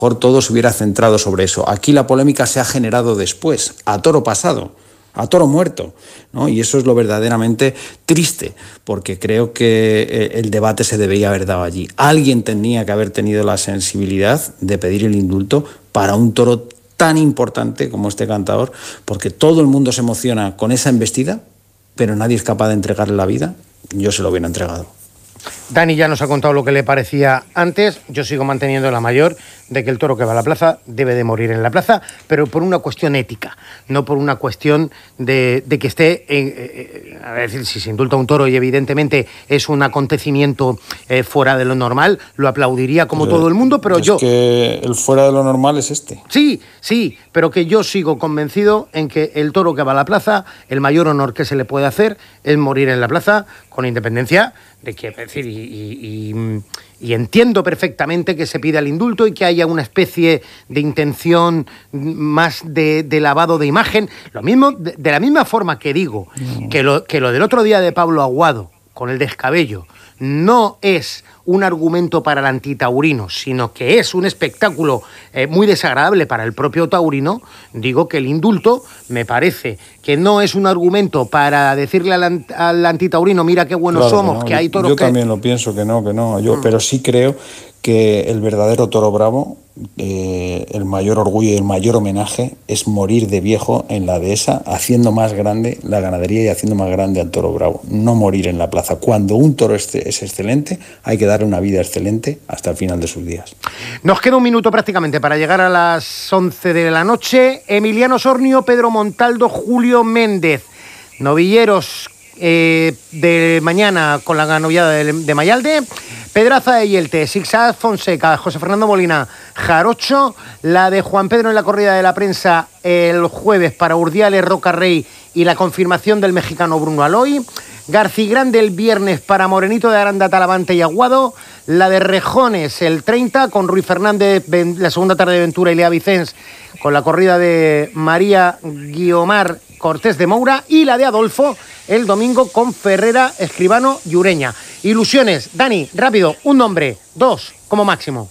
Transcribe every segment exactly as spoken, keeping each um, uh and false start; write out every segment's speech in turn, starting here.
mejor todo se hubiera centrado sobre eso. Aquí la polémica se ha generado después, a toro pasado, a toro muerto, ¿no? Y eso es lo verdaderamente triste, porque creo que el debate se debería haber dado allí. Alguien tenía que haber tenido la sensibilidad de pedir el indulto para un toro tan importante como este cantador, porque todo el mundo se emociona con esa embestida, pero nadie es capaz de entregarle la vida. Yo se lo hubiera entregado. Dani ya nos ha contado lo que le parecía antes. Yo sigo manteniendo la mayor de que el toro que va a la plaza debe de morir en la plaza, pero por una cuestión ética, no por una cuestión de, de que esté, en, eh, a decir, si se indulta un toro y evidentemente es un acontecimiento eh, fuera de lo normal, lo aplaudiría como pero, todo el mundo, pero es yo... Es que el fuera de lo normal es este. Sí, sí, pero que yo sigo convencido en que el toro que va a la plaza, el mayor honor que se le puede hacer es morir en la plaza, con independencia de que, es decir, y, y, y, y entiendo perfectamente que se pida el indulto y que haya una especie de intención más de, de lavado de imagen. Lo mismo, de, de la misma forma que digo no. que, lo, que lo del otro día de Pablo Aguado, con el descabello, no es un argumento para el antitaurino, sino que es un espectáculo eh, muy desagradable para el propio taurino. Digo que el indulto me parece que no es un argumento para decirle al, al antitaurino, mira qué buenos claro somos, que, no. que hay toros yo que... Yo también lo pienso que no, que no, yo, mm. pero sí creo que el verdadero toro bravo, eh, el mayor orgullo y el mayor homenaje es morir de viejo en la dehesa, haciendo más grande la ganadería y haciendo más grande al toro bravo, no morir en la plaza. Cuando un toro es, es excelente, hay que darle una vida excelente hasta el final de sus días. Nos queda un minuto prácticamente para llegar a las once de la noche. Emiliano Osornio, Pedro Montaldo, Julio Méndez, novilleros eh, de mañana con la novillada de, de Mayalde, Pedraza de Yelte, Zigzag Fonseca, José Fernando Molina, Jarocho, la de Juan Pedro en la corrida de la prensa el jueves para Urdiales, Roca Rey y la confirmación del mexicano Bruno Aloy, Garcigrande el viernes para Morenito de Aranda, Talavante y Aguado, la de Rejones el treinta con Ruiz Fernández, la segunda tarde de Ventura y Lea Vicens con la corrida de María Guiomar Cortés de Moura, y la de Adolfo el domingo con Ferrera, Escribano y Ureña. Ilusiones, Dani, rápido, un nombre, dos como máximo.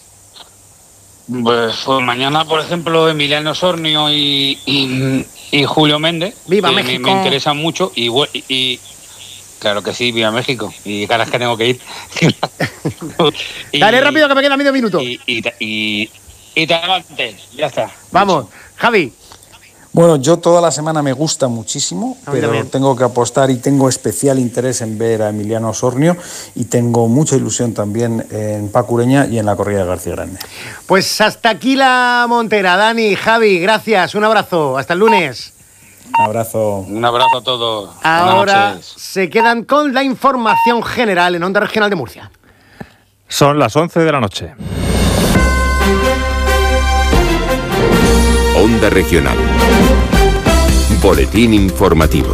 Pues, pues mañana, por ejemplo, Emiliano Osornio y, y, y Julio Méndez. ¡Viva que México! Me, me interesan mucho y, y, y claro que sí, viva México. Y caras que tengo que ir. y, Dale rápido que me queda medio minuto. Y, y, y, y te levantes, ya está. Vamos, Javi. Bueno, yo toda la semana me gusta muchísimo, pero también. tengo que apostar y tengo especial interés en ver a Emiliano Osornio y tengo mucha ilusión también en Paco Ureña y en la corrida de García Grande. Pues hasta aquí la Montera. Dani, Javi, gracias, un abrazo, hasta el lunes. Un abrazo. Un abrazo a todos. Ahora se quedan con la información general en Onda Regional de Murcia. Son las once de la noche. Onda Regional. Boletín informativo.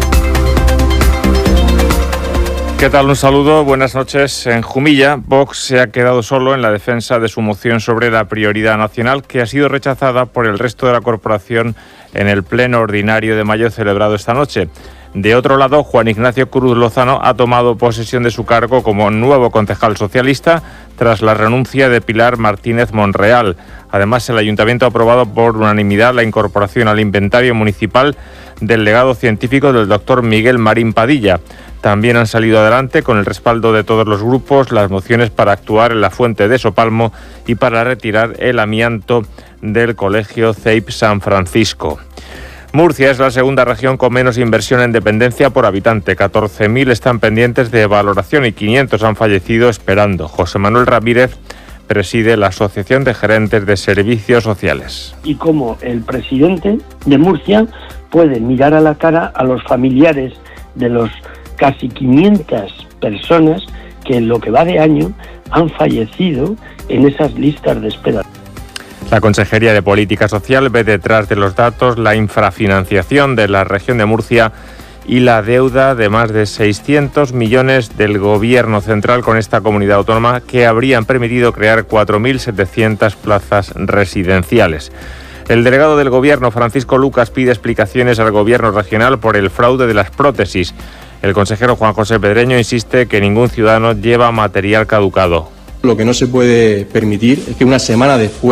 ¿Qué tal? Un saludo, buenas noches. En Jumilla, Vox se ha quedado solo en la defensa de su moción sobre la prioridad nacional, que ha sido rechazada por el resto de la corporación en el pleno ordinario de mayo celebrado esta noche. De otro lado, Juan Ignacio Cruz Lozano ha tomado posesión de su cargo como nuevo concejal socialista tras la renuncia de Pilar Martínez Monreal. Además, el Ayuntamiento ha aprobado por unanimidad la incorporación al inventario municipal del legado científico del doctor Miguel Marín Padilla. También han salido adelante, con el respaldo de todos los grupos, las mociones para actuar en la fuente de Sopalmo y para retirar el amianto del Colegio C E I P San Francisco. Murcia es la segunda región con menos inversión en dependencia por habitante. catorce mil están pendientes de valoración y quinientos han fallecido esperando. José Manuel Ramírez preside la Asociación de Gerentes de Servicios Sociales. Y cómo el presidente de Murcia puede mirar a la cara a los familiares de los casi quinientas personas que en lo que va de año han fallecido en esas listas de espera. La Consejería de Política Social ve detrás de los datos la infrafinanciación de la región de Murcia y la deuda de más de seiscientos millones del Gobierno central con esta comunidad autónoma, que habrían permitido crear cuatro mil setecientas plazas residenciales. El delegado del Gobierno, Francisco Lucas, pide explicaciones al Gobierno regional por el fraude de las prótesis. El consejero Juan José Pedreño insiste que ningún ciudadano lleva material caducado. Lo que no se puede permitir es que una semana después